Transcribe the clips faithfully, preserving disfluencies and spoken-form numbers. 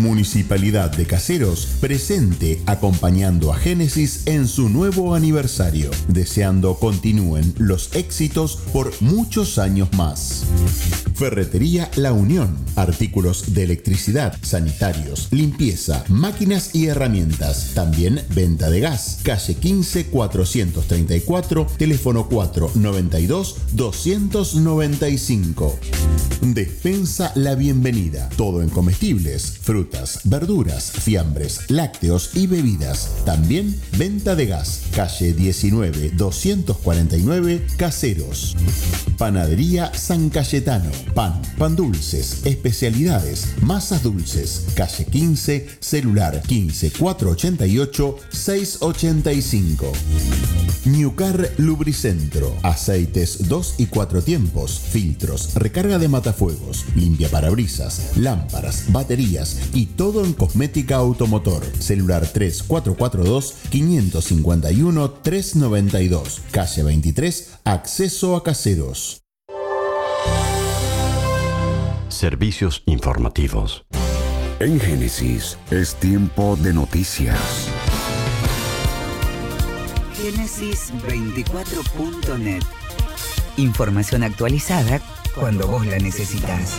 Municipalidad de Caseros, presente acompañando a Génesis en su nuevo aniversario, deseando continúen los éxitos por muchos años más. Ferretería La Unión, artículos de electricidad, sanitarios, limpieza, máquinas y herramientas. También venta de gas. Calle quince cuatrocientos treinta y cuatro, teléfono cuatro noventa y dos doscientos noventa y cinco. Despensa La Bienvenida. Todo en comestibles, frutas, verduras, fiambres, lácteos y bebidas. También venta de gas. Calle diecinueve doscientos cuarenta y nueve, Caseros. Panadería San Cayetano. Pan, pan dulces, especialidades, masas dulces. Calle quince, celular quince cuatrocientos ochenta y ocho seiscientos ochenta y cinco. Ñucar Lubricentro. Aceites dos y cuatro tiempos, filtros, recarga de matafuegos, limpia parabrisas, lámparas, baterías y todo en cosmética automotor. Celular tres cuatro cuatro dos cinco cinco uno tres nueve dos. Calle veintitrés, acceso a Caseros. Servicios informativos. En Génesis es tiempo de noticias. Génesis veinticuatro punto net. Información actualizada cuando vos la necesitas.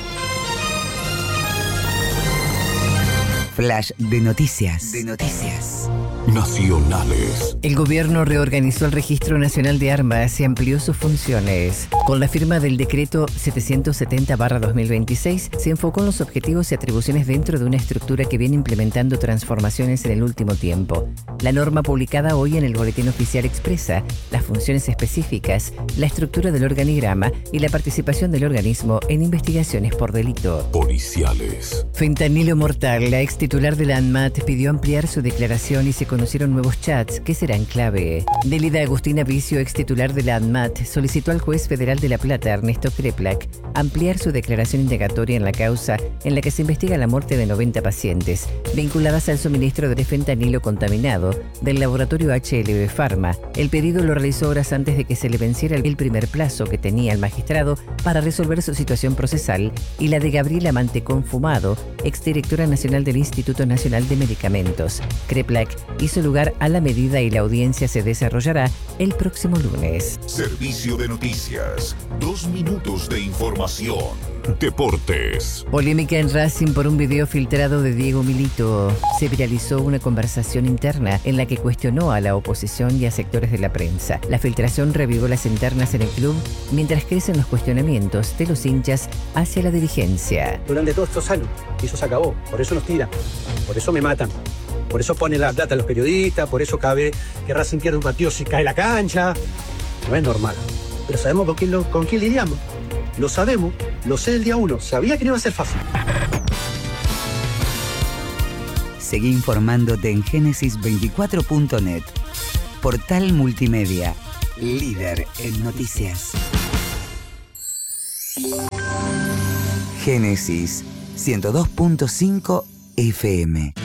Flash de noticias. De noticias. Nacionales. El gobierno reorganizó el Registro Nacional de Armas y amplió sus funciones. Con la firma del decreto setecientos setenta barra dos mil veintiséis, se enfocó en los objetivos y atribuciones dentro de una estructura que viene implementando transformaciones en el último tiempo. La norma publicada hoy en el Boletín Oficial expresa las funciones específicas, la estructura del organigrama y la participación del organismo en investigaciones por delito. Policiales. Fentanilo Mortal, la ex titular de la ANMAT, pidió ampliar su declaración y se conocieron nuevos chats que serán clave. Delida Agustina Vicio, ex titular de la ANMAT, solicitó al juez federal de La Plata, Ernesto Kreplak, ampliar su declaración indagatoria en la causa en la que se investiga la muerte de noventa pacientes vinculadas al suministro de fentanilo contaminado del laboratorio H L B Pharma. El pedido lo realizó horas antes de que se le venciera el primer plazo que tenía el magistrado para resolver su situación procesal y la de Gabriela Mantecón Fumado, exdirectora nacional del Instituto Nacional de Medicamentos. Kreplak hizo lugar a la medida y la audiencia se desarrollará el próximo lunes. Servicio de noticias. Dos minutos de información. Deportes. Polémica en Racing por un video filtrado de Diego Milito. Se viralizó una conversación interna en la que cuestionó a la oposición y a sectores de la prensa. La filtración revivó las internas en el club mientras crecen los cuestionamientos de los hinchas hacia la dirigencia. Durante todos estos años, y eso se acabó. Por eso nos tiran, por eso me matan. Por eso ponen la plata a los periodistas, por eso cada vez que Racing pierde un partido se cae la cancha. No es normal. Pero sabemos con quién, lo, con quién lidiamos. Lo sabemos, lo sé el día uno. Sabía que no iba a ser fácil. Seguí informándote en Génesis veinticuatro punto net. Portal multimedia. Líder en noticias. Génesis ciento dos punto cinco F M.